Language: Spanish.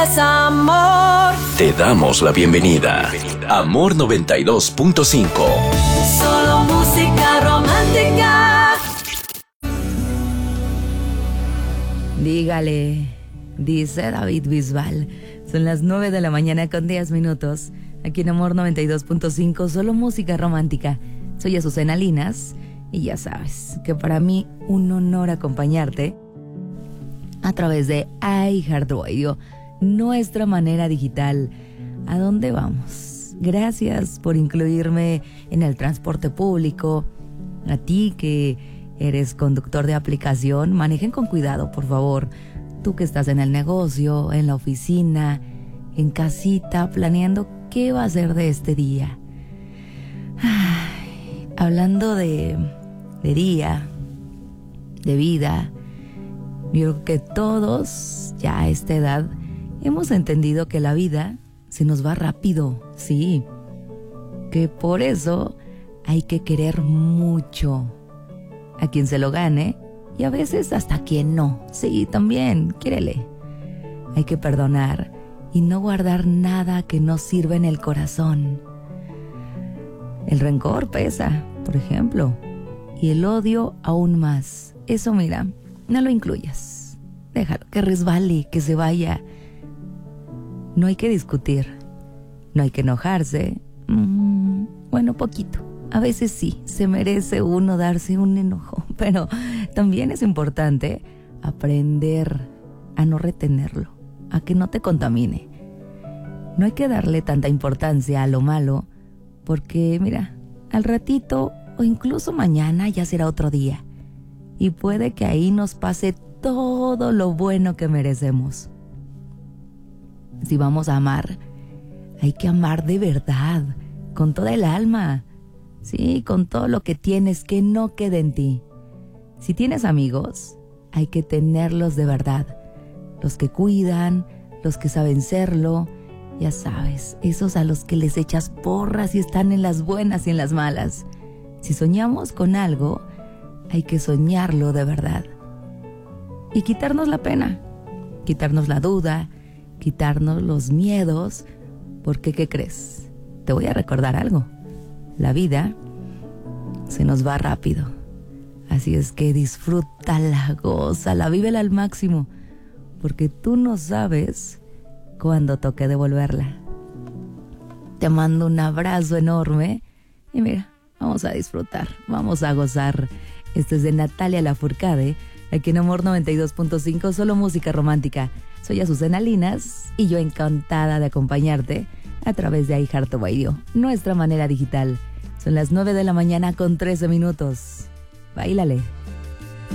Es amor. Te damos la bienvenida. Amor 92.5. Solo música romántica. Dígale, dice David Bisbal. Son las 9 de la mañana con 10 minutos. Aquí en Amor 92.5, solo música romántica. Soy Azucena Linas y ya sabes que para mí un honor acompañarte a través de iHeartRadio, nuestra manera digital. ¿A dónde vamos? Gracias por incluirme en el transporte público. A ti que eres conductor de aplicación, manejen con cuidado, por favor. Tú que estás en el negocio, en la oficina, en casita, planeando qué va a ser de este día. Ay, hablando de día, de vida, yo creo que todos ya a esta edad hemos entendido que la vida se nos va rápido, sí, que por eso hay que querer mucho a quien se lo gane y a veces hasta a quien no, sí, también, quiérele. Hay que perdonar y no guardar nada que no sirva en el corazón. El rencor pesa, por ejemplo, y el odio aún más. Eso, mira, no lo incluyas. Déjalo que resbale, que se vaya. No hay que discutir, no hay que enojarse. Bueno, poquito. A veces sí, se merece uno darse un enojo, pero también es importante aprender a no retenerlo, a que no te contamine. No hay que darle tanta importancia a lo malo, porque mira, al ratito o incluso mañana ya será otro día. Y puede que ahí nos pase todo lo bueno que merecemos. Si vamos a amar, hay que amar de verdad, con toda el alma. Sí, con todo lo que tienes, que no quede en ti. Si tienes amigos, hay que tenerlos de verdad. Los que cuidan, los que saben serlo, ya sabes, esos a los que les echas porras y están en las buenas y en las malas. Si soñamos con algo, hay que soñarlo de verdad. Y quitarnos la pena, quitarnos la duda, quitarnos los miedos, porque ¿qué crees? Te voy a recordar algo. La vida se nos va rápido. Así es que disfrútala, gózala, vívela al máximo, porque tú no sabes cuándo toque devolverla. Te mando un abrazo enorme y mira, vamos a disfrutar, vamos a gozar. Esto es de Natalia Lafourcade, aquí en Amor 92.5, solo música romántica. Soy Azucena Linas y yo encantada de acompañarte a través de iHeartRadio, nuestra manera digital. Son las 9 de la mañana con 13 minutos. Báilale.